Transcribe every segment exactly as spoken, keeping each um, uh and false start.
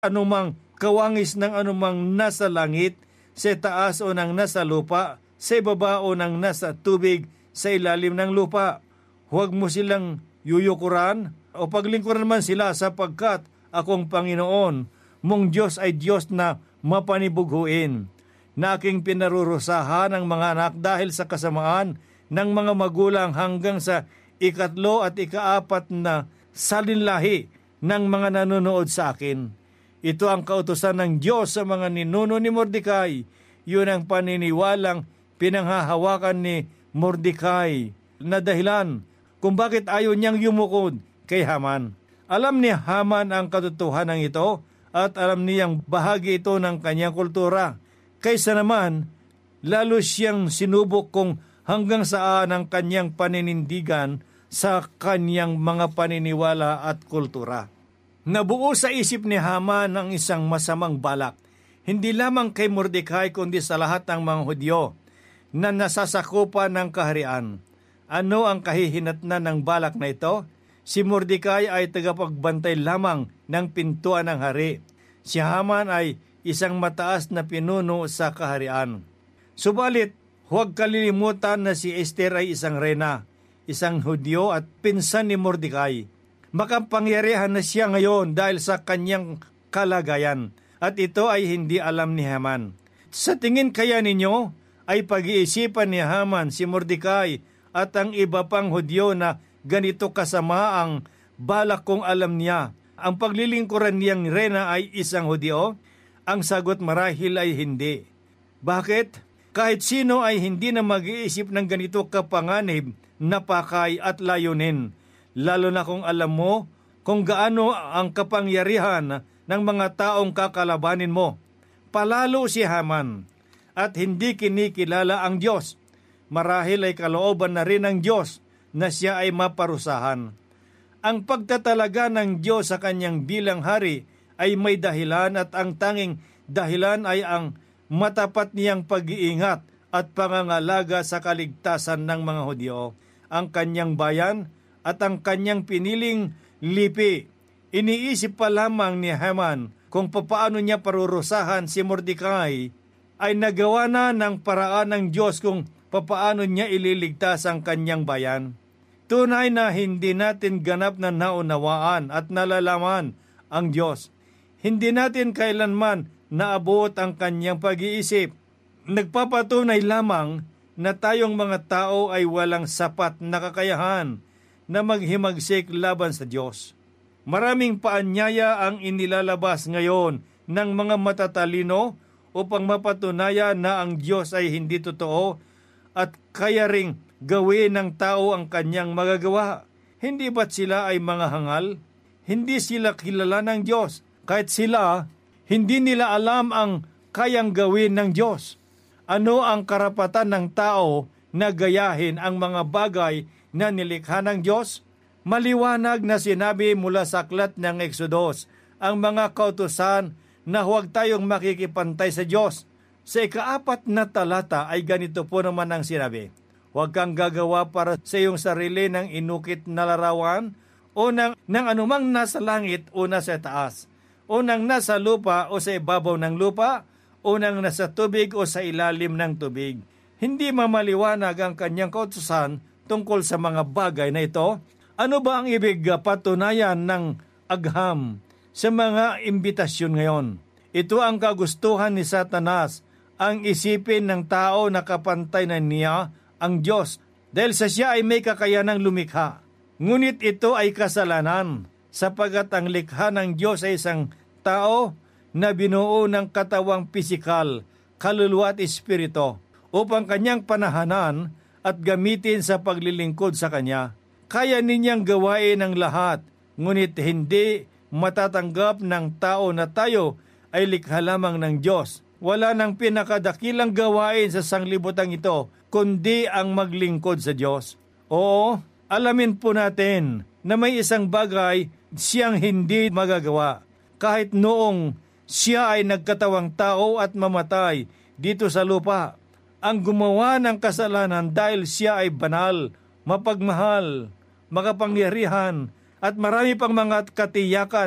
anumang kawangis ng anumang nasa langit, sa taas o ng nasa lupa, sa ibaba o ng nasa tubig, sa ilalim ng lupa. Huwag mo silang yuyukuran o paglingkuran man sila, sapagkat akong Panginoon, mong Diyos ay Diyos na mapanibughuin, na aking pinarurusahan ang mga anak dahil sa kasamaan ng mga magulang hanggang sa ikatlo at ikaapat na salinlahi ng mga nanonood sa akin. Ito ang kautusan ng Diyos sa mga ninuno ni Mordecai. Yun ang paniniwalang pinanghahawakan ni Mordecai na dahilan kung bakit ayaw niyang yumukod kay Haman. Alam ni Haman ang katotohanan ito at alam niyang bahagi ito ng kanyang kultura. Kaysa naman, lalo siyang sinubok kung hanggang saan ang kanyang paninindigan sa kanyang mga paniniwala at kultura. Nabuo sa isip ni Haman ang isang masamang balak, hindi lamang kay Mordecai kundi sa lahat ng mga Hudyo na nasasakupan ng kaharian. Ano ang kahihinatnan ng balak na ito? Si Mordecai ay tagapagbantay lamang ng pintuan ng hari. Si Haman ay isang mataas na pinuno sa kaharian. Subalit, huwag kalilimutan na si Esther ay isang reyna, isang Hudyo at pinsan ni Mordecai. Makapangyarihan na siya ngayon dahil sa kanyang kalagayan, at ito ay hindi alam ni Haman. Sa tingin kaya ninyo ay pag-iisipan ni Haman si Mordecai at ang iba pang Hudyo na ganito kasama ang balak kung alam niya ang paglilingkuran niyang reyna ay isang Hudyo? Ang sagot marahil ay hindi. Bakit? Kahit sino ay hindi na mag-iisip ng ganito kapanganib na pakay at layunin, lalo na kung alam mo kung gaano ang kapangyarihan ng mga taong kakalabanin mo. Palalo si Haman at hindi kinikilala ang Diyos. Marahil ay kalooban na rin ng Diyos na siya ay maparusahan. Ang pagtatalaga ng Diyos sa kanyang bilang hari ay may dahilan, at ang tanging dahilan ay ang matapat niyang pag-iingat at pangangalaga sa kaligtasan ng mga Hudyo, ang kanyang bayan at ang kanyang piniling lipi. Iniisip pa lamang ni Haman kung papaano niya parurusahan si Mordecai, ay nagawa na ng paraan ng Diyos kung papaano niya ililigtas ang kanyang bayan. Tunay na hindi natin ganap na naunawaan at nalalaman ang Diyos. Hindi natin kailanman naabot ang kanyang pag-iisip. Nagpapatunay lamang na tayong mga tao ay walang sapat na kakayahan na maghimagsik laban sa Diyos. Maraming paanyaya ang inilalabas ngayon ng mga matatalino upang mapatunayan na ang Diyos ay hindi totoo at kaya ring gawin ng tao ang kanyang magagawa. Hindi ba't sila ay mga hangal? Hindi sila kilala ng Diyos. Kahit sila, hindi nila alam ang kayang gawin ng Diyos. Ano ang karapatan ng tao na gayahin ang mga bagay na nilikha ng Diyos? Maliwanag na sinabi mula sa aklat ng Exodus ang mga kautusan na huwag tayong makikipantay sa Diyos. Sa ikaapat na talata ay ganito po naman ang sinabi: huwag kang gagawa para sa iyong sarili ng inukit na larawan o ng, ng anumang nasa langit o nasa taas, o ng nasa lupa o sa ibabaw ng lupa, o ng nasa tubig o sa ilalim ng tubig. Hindi mamaliwanag ang kanyang kautusan tungkol sa mga bagay na ito. Ano ba ang ibig patunayan ng agham sa mga imbitasyon ngayon? Ito ang kagustuhan ni Satanas, ang isipin ng tao na kapantay na niya ang Diyos dahil sa siya ay may kakayanang lumikha. Ngunit ito ay kasalanan sapagkat ang likha ng Diyos ay isang tao na binuo ng katawang pisikal, kaluluwa at espiritu upang kanyang panahanan at gamitin sa paglilingkod sa Kanya. Kaya ninyang gawain ang lahat, ngunit hindi matatanggap ng tao na tayo ay likha lamang ng Diyos. Wala nang pinakadakilang gawain sa sanglibutang ito, kundi ang maglingkod sa Diyos. Oo, alamin po natin na may isang bagay siyang hindi magagawa. Kahit noong siya ay nagkatawang tao at mamatay dito sa lupa, ang gumawa ng kasalanan dahil siya ay banal, mapagmahal, makapangyarihan, at marami pang mga katiyakan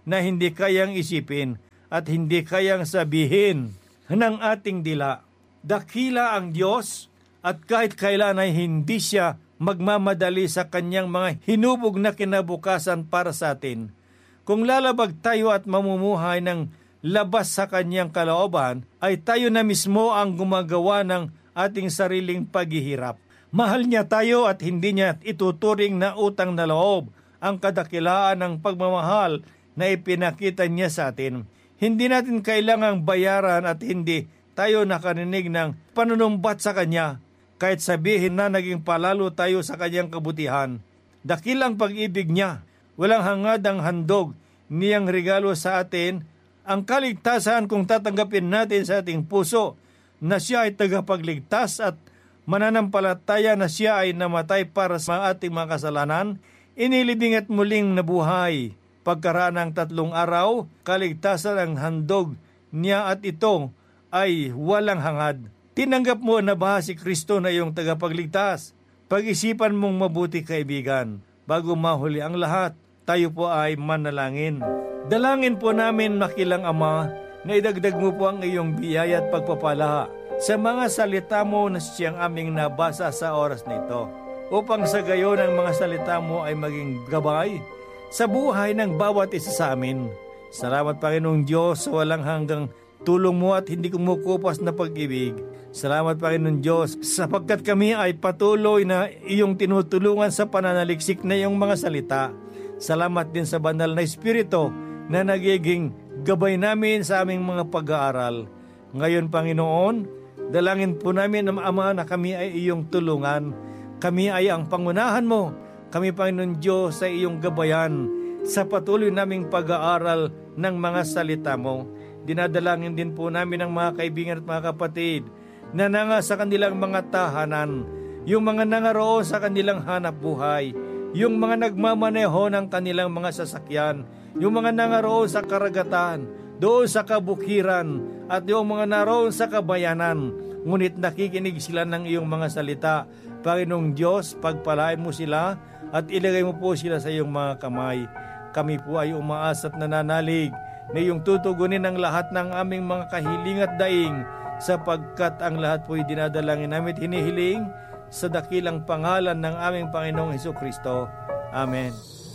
na hindi kayang isipin at hindi kayang sabihin ng ating dila. Dakila ang Diyos at kahit kailan ay hindi siya magmamadali sa kanyang mga hinubog na kinabukasan para sa atin. Kung lalabag tayo at mamumuhay ng labas sa kanyang kalooban, ay tayo na mismo ang gumagawa ng ating sariling paghihirap. Mahal niya tayo at hindi niya ituturing na utang na loob ang kadakilaan ng pagmamahal na ipinakita niya sa atin. Hindi natin kailangang bayaran at hindi tayo nakarinig ng panunumbat sa kanya, kahit sabihin na naging palalo tayo sa kanyang kabutihan. Dakilang pag-ibig niya, walang hangad ang handog niyang regalo sa atin, ang kaligtasan kung tatanggapin natin sa ating puso na siya ay tagapagligtas at mananampalataya na siya ay namatay para sa ating mga kasalanan, inilibing at muling nabuhay. Pagkaraan ng tatlong araw, kaligtasan ang handog niya at ito ay walang hangad. Tinanggap mo na ba si Kristo na iyong tagapagligtas? Pag-isipan mong mabuti, kaibigan. Bago mahuli ang lahat, tayo po ay manalangin. Dalangin po namin, makilang Ama, na idagdag mo po ang iyong biyaya at pagpapala sa mga salita mo na siyang aming nabasa sa oras nito, upang sa gayon ang mga salita mo ay maging gabay sa buhay ng bawat isa sa amin. Salamat, Panginoong Diyos, sa walang hanggang tulong mo at hindi kumukupas na pag-ibig. Salamat, Panginoon Diyos, sapagkat kami ay patuloy na iyong tinutulungan sa pananaliksik na iyong mga salita. Salamat din sa banal na Espiritu na nagiging gabay namin sa aming mga pag-aaral. Ngayon, Panginoon, dalangin po namin, Ama, na kami ay iyong tulungan. Kami ay ang pangunahan mo. Kami, Panginoon Diyos, sa iyong gabayan sa patuloy naming pag-aaral ng mga salita mo. Dinadalangin din po namin ang mga kaibigan at mga kapatid na nanga sa kanilang mga tahanan, yung mga nangaroon sa kanilang hanap buhay, yung mga nagmamaneho ng kanilang mga sasakyan, yung mga nangaroon sa karagatan, doon sa kabukiran, at yung mga naroon sa kabayanan, ngunit nakikinig sila ng iyong mga salita. Panginoong Diyos, pagpalain mo sila at ilagay mo po sila sa iyong mga kamay. Kami po ay umaas at nananalig na iyong tutugunin ang lahat ng aming mga kahiling at daing, sapagkat ang lahat po'y dinadalangin namin at hinihiling sa dakilang pangalan ng aming Panginoong Hesukristo. Amen.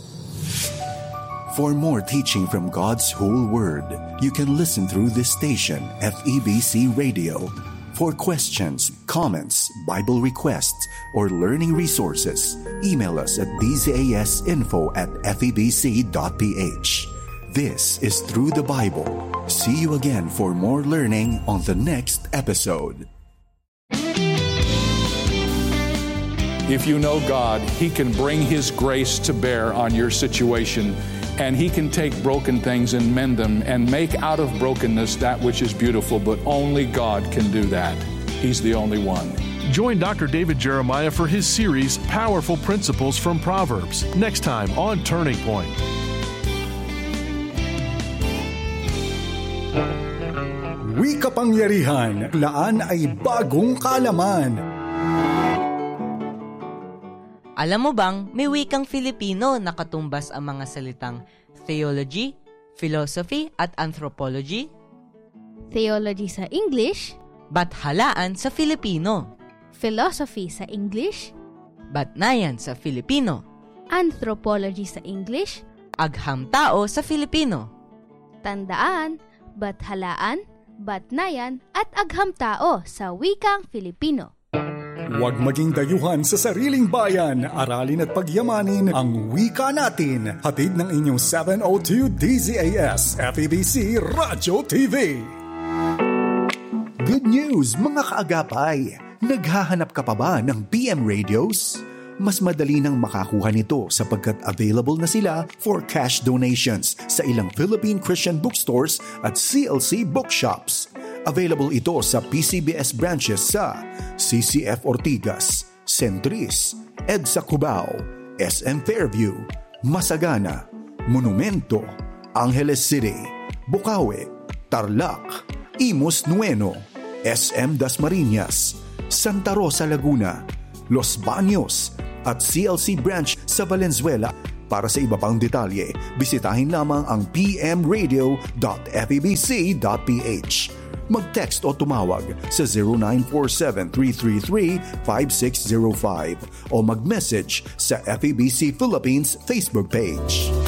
For more teaching from God's whole Word, you can listen through this station, F E B C Radio. For questions, comments, Bible requests, or learning resources, email us at d z a s info at f e b c dot p h. This is Through the Bible. See you again for more learning on the next episode. If you know God, He can bring His grace to bear on your situation, and He can take broken things and mend them and make out of brokenness that which is beautiful, but only God can do that. He's the only one. Join Doctor David Jeremiah for his series, Powerful Principles from Proverbs, next time on Turning Point. Wika-pangyarihan, laan ay bagong kaalaman. Alam mo bang may wikang Filipino na katumbas ang mga salitang theology, philosophy at anthropology? Theology sa English, Bathalaan sa Filipino, philosophy sa English, Batnayan sa Filipino, anthropology sa English, Aghamtao sa Filipino. Tandaan, bathalaan, batnayan at aghamtao sa wikang Filipino. Huwag maging dayuhan sa sariling bayan. Aralin at pagyamanin ang wika natin. Hatid ng inyong seven oh two D Z A S F E B C Radyo T V. Good news, mga kaagapay! Naghahanap ka pa ba ng P M radios? Mas madali nang makakuha nito sapagkat available na sila for cash donations sa ilang Philippine Christian bookstores at C L C bookshops. Available ito sa P C B S branches sa C C F Ortigas, Centris, EDSA Cubao, S M Fairview, Masagana, Monumento, Angeles City, Bukawi, Tarlac, Imus Nueno, S M Dasmariñas, Santa Rosa Laguna, Los Baños, at C L C branch sa Valenzuela, Para sa iba pang detalye, bisitahin lamang ang p m radio dot f e b c dot p h. Mag-text o tumawag sa zero nine four seven, three three three, five six zero five o mag-message sa F E B C Philippines Facebook page.